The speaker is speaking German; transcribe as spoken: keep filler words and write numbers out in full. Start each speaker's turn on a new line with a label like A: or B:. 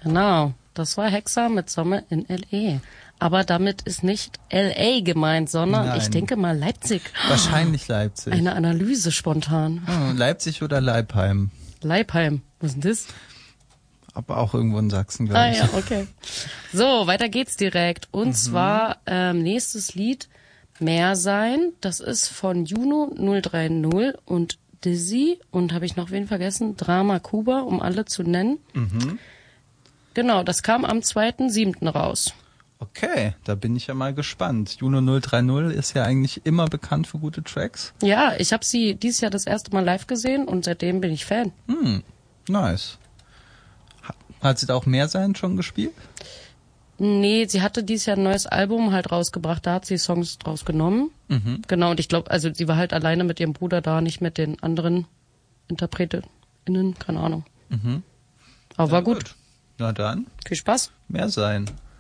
A: Genau, das war Hexa mit Sommer in L A. Aber damit ist nicht L A gemeint, sondern
B: Nein.
A: ich denke mal Leipzig.
B: Wahrscheinlich Leipzig.
A: Eine Analyse spontan.
B: Hm, Leipzig oder Leipheim.
A: Leipheim, was ist denn das?
B: Aber auch irgendwo in Sachsen, glaube
A: Ah
B: ich.
A: ja, okay. So, weiter geht's direkt. Und mhm. zwar ähm, nächstes Lied, Mehr sein. Das ist von Juno null drei null und Dizzy. Und habe ich noch wen vergessen? Drama Kuba, um alle zu nennen.
B: Mhm.
A: Genau, das kam am zweiten siebten raus.
B: Okay, da bin ich ja mal gespannt. Juno null drei null ist ja eigentlich immer bekannt für gute Tracks.
A: Ja, ich habe sie dieses Jahr das erste Mal live gesehen und seitdem bin ich Fan.
B: Hm, nice. Hat sie da auch Mehr sein schon gespielt?
A: Nee, sie hatte dieses Jahr ein neues Album halt rausgebracht, da hat sie Songs draus genommen.
B: Mhm.
A: Genau, und ich glaube, also sie war halt alleine mit ihrem Bruder da, nicht mit den anderen InterpretInnen, keine Ahnung.
B: Mhm.
A: Aber
B: ja,
A: war gut.
B: gut. Na dann.
A: Viel Spaß.
B: Mehr sein.